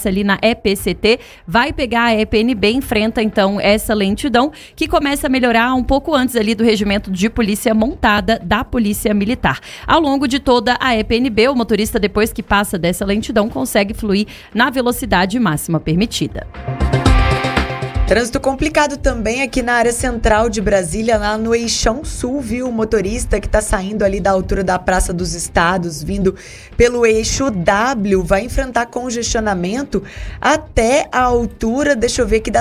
passa ali na EPCT, vai pegar a EPNB, enfrenta então essa lentidão, que começa a melhorar um pouco antes ali do regimento de polícia montada da Polícia Militar. Ao longo de toda a EPNB, o motorista, depois que passa dessa lentidão, consegue fluir na velocidade máxima permitida. Trânsito complicado também aqui na área central de Brasília, lá no Eixão Sul, viu? O motorista que está saindo ali da altura da Praça dos Estados, vindo pelo eixo W, vai enfrentar congestionamento até a altura, deixa eu ver aqui, da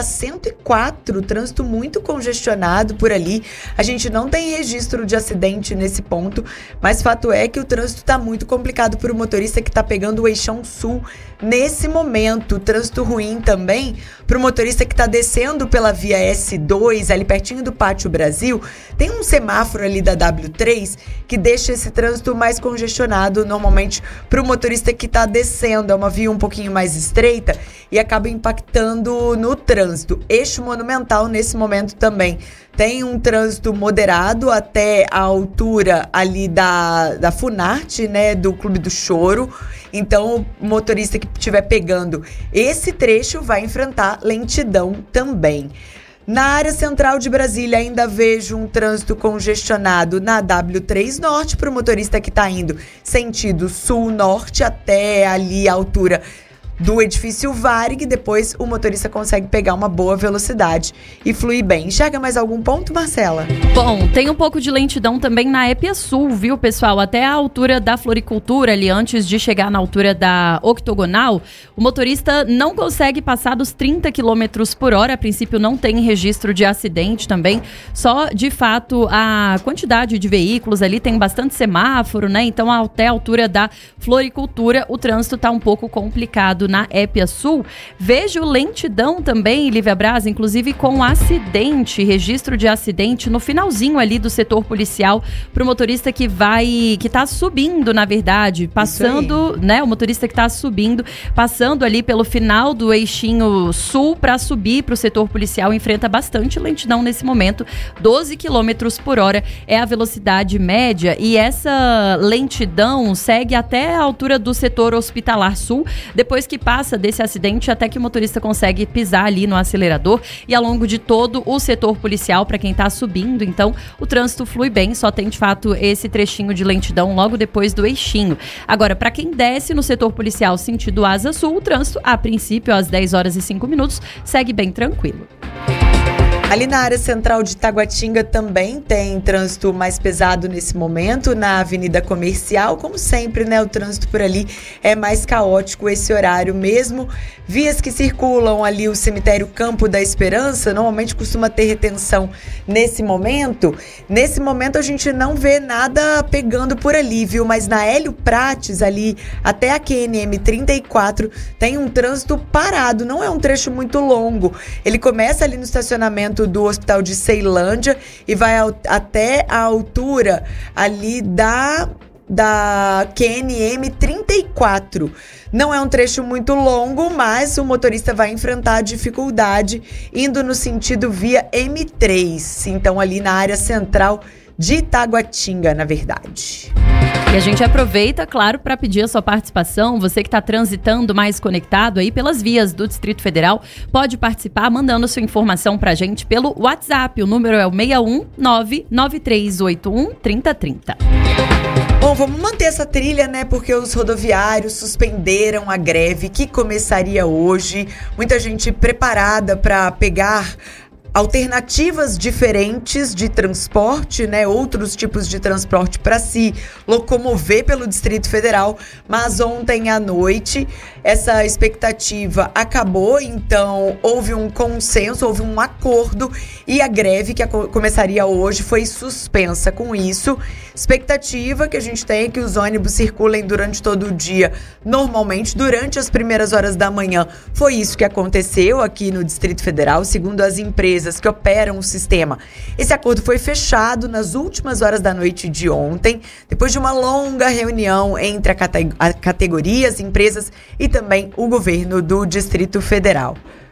104, trânsito muito congestionado por ali. A gente não tem registro de acidente nesse ponto, mas fato é que o trânsito está muito complicado para o motorista que está pegando o Eixão Sul nesse momento. Trânsito ruim também para o motorista que está descendo pela via S2, ali pertinho do Pátio Brasil. Tem um semáforo ali da W3 que deixa esse trânsito mais congestionado, normalmente para o motorista que está descendo. É uma via um pouquinho mais estreita e acaba impactando no trânsito. Eixo Monumental nesse momento também tem um trânsito moderado até a altura ali da Funarte, né, do Clube do Choro. Então, o motorista que estiver pegando esse trecho vai enfrentar lentidão também. Na área central de Brasília, ainda vejo um trânsito congestionado na W3 Norte para o motorista que está indo sentido sul-norte até ali a altura do edifício Varig. Depois o motorista consegue pegar uma boa velocidade e fluir bem. Enxerga mais algum ponto, Marcela? Bom, tem um pouco de lentidão também na EPA Sul, viu, pessoal? Até a altura da Floricultura, ali antes de chegar na altura da Octogonal, o motorista não consegue passar dos 30 km por hora. A princípio não tem registro de acidente também, só de fato a quantidade de veículos ali, tem bastante semáforo, né? Então até a altura da Floricultura o trânsito tá um pouco complicado na EPA Sul. Vejo lentidão também, Lívia Braz, inclusive com acidente, registro de acidente no finalzinho ali do setor policial para o motorista que tá subindo, na verdade, passando, né, o motorista que tá subindo, passando ali pelo final do eixinho sul para subir para o setor policial, enfrenta bastante lentidão nesse momento. 12 km por hora é a velocidade média e essa lentidão segue até a altura do setor hospitalar sul, depois que passa desse acidente até que o motorista consegue pisar ali no acelerador e ao longo de todo o setor policial para quem está subindo. Então o trânsito flui bem, só tem de fato esse trechinho de lentidão logo depois do eixinho. Agora, para quem desce no setor policial sentido Asa Sul, o trânsito a princípio às 10 horas e 5 minutos segue bem tranquilo. Ali na área central de Taguatinga também tem trânsito mais pesado nesse momento, na Avenida Comercial. Como sempre, né, o trânsito por ali é mais caótico esse horário mesmo. Vias que circulam ali o cemitério Campo da Esperança, normalmente costuma ter retenção nesse momento. Nesse momento a gente não vê nada pegando por ali, viu? Mas na Hélio Prates, ali até a QNM 34, tem um trânsito parado. Não é um trecho muito longo. Ele começa ali no estacionamento do Hospital de Ceilândia e vai até a altura ali da QNM 34. Não é um trecho muito longo, mas o motorista vai enfrentar dificuldade indo no sentido via M3. Então ali na área central de Taguatinga, na verdade. E a gente aproveita, claro, para pedir a sua participação. Você que está transitando mais conectado aí pelas vias do Distrito Federal, pode participar mandando sua informação para a gente pelo WhatsApp. O número é o 61993813030. Bom, vamos manter essa trilha, né? Porque os rodoviários suspenderam a greve que começaria hoje. Muita gente preparada para pegar alternativas diferentes de transporte, né? Outros tipos de transporte para se locomover pelo Distrito Federal. Mas ontem à noite essa expectativa acabou, então houve um consenso, houve um acordo e a greve que começaria hoje foi suspensa. Com isso, expectativa que a gente tem é que os ônibus circulem durante todo o dia normalmente, durante as primeiras horas da manhã. Foi isso que aconteceu aqui no Distrito Federal, segundo as empresas que operam o sistema. Esse acordo foi fechado nas últimas horas da noite de ontem, depois de uma longa reunião entre a categoria, as empresas e também o governo do Distrito Federal.